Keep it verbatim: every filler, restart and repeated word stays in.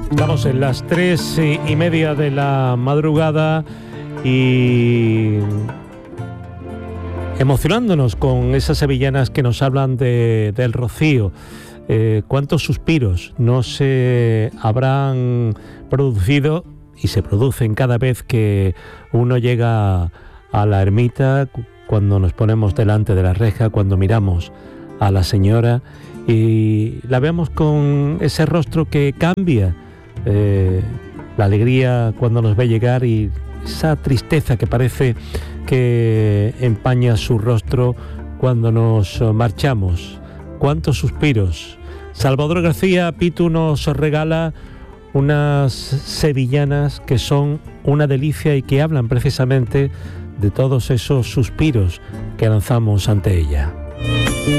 Estamos en las tres y media de la madrugada y emocionándonos con esas sevillanas que nos hablan de, del Rocío. Eh, ¿Cuántos suspiros no se habrán producido y se producen cada vez que uno llega a la ermita, cuando nos ponemos delante de la reja, cuando miramos a la señora y la vemos con ese rostro que cambia, eh, la alegría cuando nos ve llegar y esa tristeza que parece que empaña su rostro cuando nos marchamos? ¿Cuántos suspiros? Salvador García Pitu nos regala unas sevillanas que son una delicia y que hablan precisamente de todos esos suspiros que lanzamos ante ella.